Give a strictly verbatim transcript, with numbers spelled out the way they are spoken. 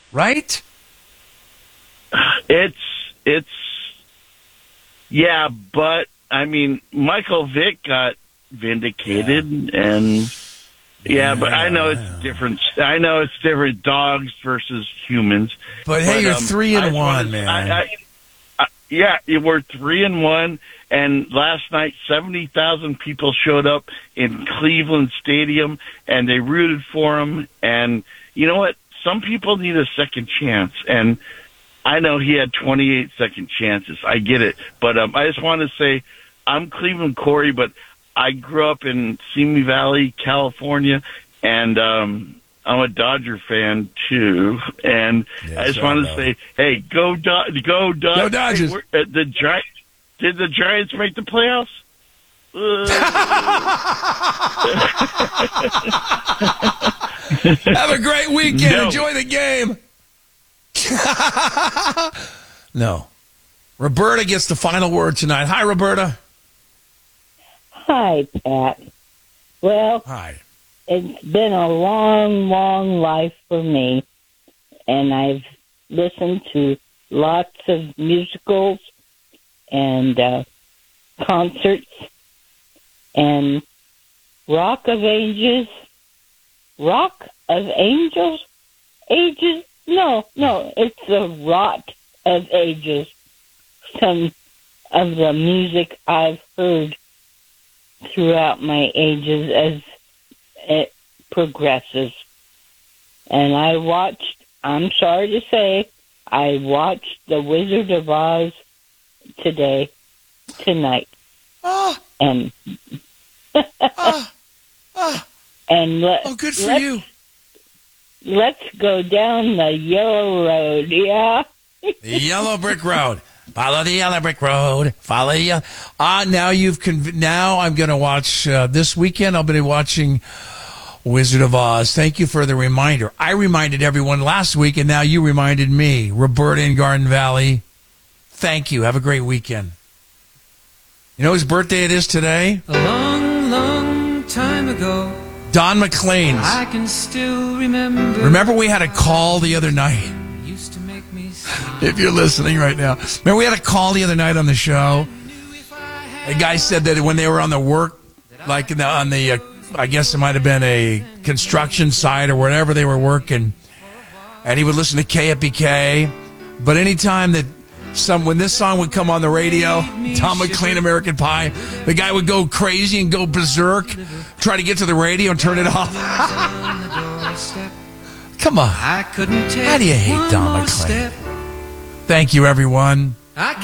right? It's it's yeah, but I mean, Michael Vick got vindicated, yeah. and yeah, yeah, but I know it's yeah. different. I know it's different dogs versus humans. But, but hey, you're um, three and one, wanted, man. I, I, I, yeah, we're three and one. And last night, seventy thousand people showed up in Cleveland Stadium, and they rooted for him. And you know what? Some people need a second chance, and I know he had twenty-eight second chances. I get it. But um, I just want to say I'm Cleveland Corey, but I grew up in Simi Valley, California, and um, I'm a Dodger fan, too. And yeah, I just want to say, hey, go, Do- go, Do- go Dodgers. Hey, uh, the Giants. Did the Giants make the playoffs? Uh. Have a great weekend. No. Enjoy the game. No. Roberta gets the final word tonight. Hi, Roberta. Hi, Pat. Well, Hi. It's been a long, long life for me, and I've listened to lots of musicals and uh, concerts, and Rock of Ages, Rock of Angels, Ages, no, no, it's the Rot of Ages, some of the music I've heard throughout my ages as it progresses. And I watched, I'm sorry to say, I watched The Wizard of Oz today, tonight, oh. and oh. Oh. and let, oh, good for let's, you. Let's go down the yellow road, yeah. The yellow brick road. Follow the yellow brick road. Follow the yellow. Ah, now you've conv- now I'm going to watch uh, this weekend. I'll be watching Wizard of Oz. Thank you for the reminder. I reminded everyone last week, and now you reminded me. Roberta in Garden Valley. Thank you. Have a great weekend. You know whose birthday it is today? A long, long time ago. Don McLean's. I can still remember. Remember we had a call the other night? Used to make me if you're listening right now. Remember we had a call the other night on the show? A guy said that when they were on the work, like in the, on the, uh, I guess it might have been a construction site or wherever they were working, and he would listen to K F B K, but anytime that Some when this song would come on the radio, Tom McLean, American Pie, the guy would go crazy and go berserk, try to get to the radio and turn it off. Come on. How do you hate Tom McLean? Thank you, everyone.